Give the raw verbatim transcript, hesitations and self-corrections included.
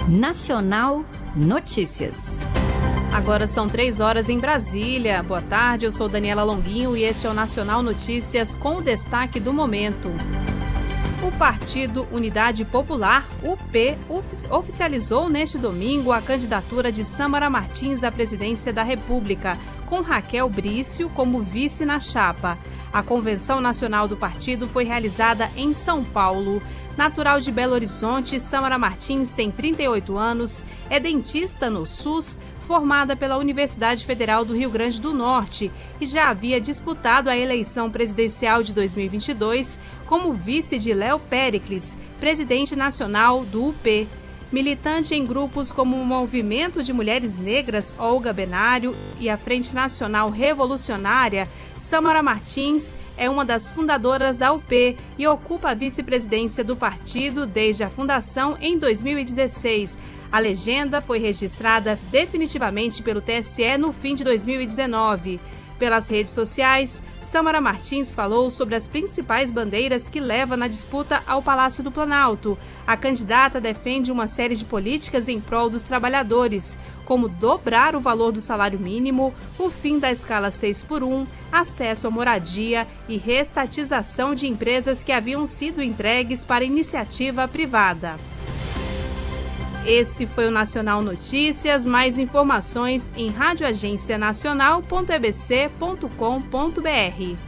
Nacional Notícias. Agora são três horas em Brasília. Boa tarde, eu sou Daniela Longuinho e este é o Nacional Notícias com o destaque do momento. O Partido Unidade Popular, U P, oficializou neste domingo a candidatura de Sâmara Martins à presidência da República, com Raquel Brício como vice na chapa. A convenção nacional do partido foi realizada em São Paulo. Natural de Belo Horizonte, Sâmara Martins tem trinta e oito anos, é dentista no SUS, formada pela Universidade Federal do Rio Grande do Norte e já havia disputado a eleição presidencial de dois mil e vinte e dois como vice de Léo Péricles, presidente nacional do U P. Militante em grupos como o Movimento de Mulheres Negras, Olga Benário, e a Frente Nacional Revolucionária, Sâmara Martins é uma das fundadoras da U P e ocupa a vice-presidência do partido desde a fundação em dois mil e dezesseis. A legenda foi registrada definitivamente pelo T S E no fim de dois mil e dezenove. Pelas redes sociais, Sâmara Martins falou sobre as principais bandeiras que leva na disputa ao Palácio do Planalto. A candidata defende uma série de políticas em prol dos trabalhadores, como dobrar o valor do salário mínimo, o fim da escala seis por um, acesso à moradia e reestatização de empresas que haviam sido entregues para iniciativa privada. Esse foi o Nacional Notícias. Mais informações em radioagencianacional ponto e b c ponto com ponto b r.